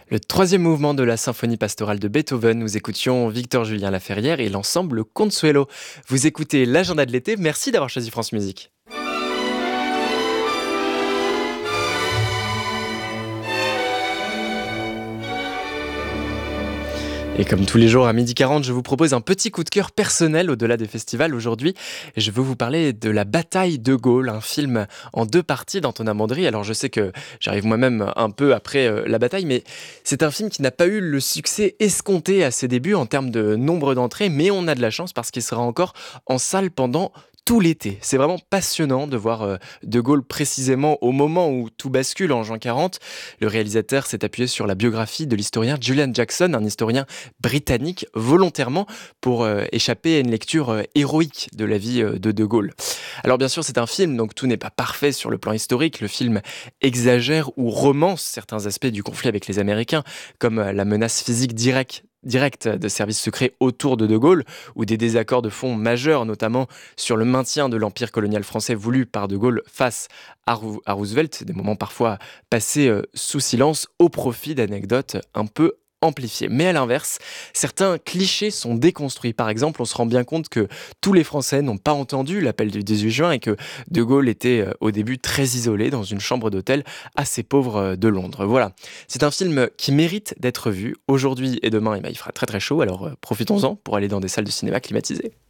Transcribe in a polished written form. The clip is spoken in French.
Le troisième mouvement de la symphonie pastorale de Beethoven, nous écoutions Victor-Julien Laferrière et l'ensemble Consuelo. Vous écoutez l'agenda de l'été, merci d'avoir choisi France Musique. Et comme tous les jours à 12h40, je vous propose un petit coup de cœur personnel au-delà des festivals aujourd'hui. Et je veux vous parler de La Bataille de Gaulle, un film en deux parties d'Antonin Mandry. Alors je sais que j'arrive moi-même un peu après la bataille, mais c'est un film qui n'a pas eu le succès escompté à ses débuts en termes de nombre d'entrées, mais on a de la chance parce qu'il sera encore en salle pendant tout l'été. C'est vraiment passionnant de voir De Gaulle précisément au moment où tout bascule en juin 40. Le réalisateur s'est appuyé sur la biographie de l'historien Julian Jackson, un historien britannique, volontairement pour échapper à une lecture héroïque de la vie de Gaulle. Alors bien sûr, c'est un film, donc tout n'est pas parfait sur le plan historique. Le film exagère ou romance certains aspects du conflit avec les Américains, comme la menace physique directe de services secrets autour de Gaulle, ou des désaccords de fond majeurs, notamment sur le maintien de l'empire colonial français voulu par De Gaulle face à Roosevelt, des moments parfois passés sous silence au profit d'anecdotes un peu amplifiées. Mais à l'inverse, certains clichés sont déconstruits. Par exemple, on se rend bien compte que tous les Français n'ont pas entendu l'appel du 18 juin et que De Gaulle était au début très isolé dans une chambre d'hôtel assez pauvre de Londres. Voilà, c'est un film qui mérite d'être vu. Aujourd'hui et demain, il fera très très chaud, alors profitons-en pour aller dans des salles de cinéma climatisées.